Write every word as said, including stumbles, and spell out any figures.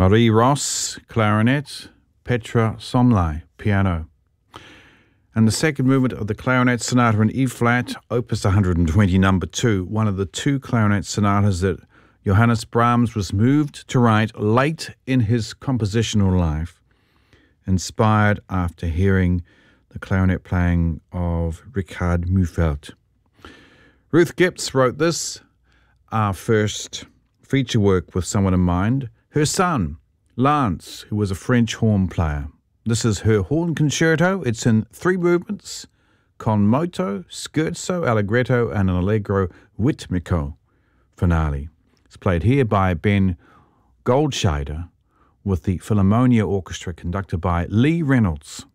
Marie Ross, clarinet, Petra Somlai, piano. And the second movement of the Clarinet Sonata in E-flat, Opus one hundred twenty, number two, one of the two clarinet sonatas that Johannes Brahms was moved to write late in his compositional life, inspired after hearing the clarinet playing of Richard Mühlfeld. Ruth Gipps wrote this, our first feature work with someone in mind, her son, Lance, who was a French horn player. This is her horn concerto. It's in three movements, con moto, scherzo, allegretto, and an allegro ritmico finale. It's played here by Ben Goldscheider with the Philharmonia Orchestra conducted by Lee Reynolds.